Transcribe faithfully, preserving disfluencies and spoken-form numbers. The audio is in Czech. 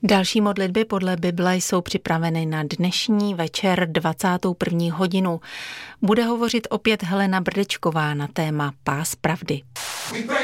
Další modlitby podle Bible jsou připraveny na dnešní večer dvacátou první hodinu. Bude hovořit opět Helena Brdečková na téma Pás pravdy.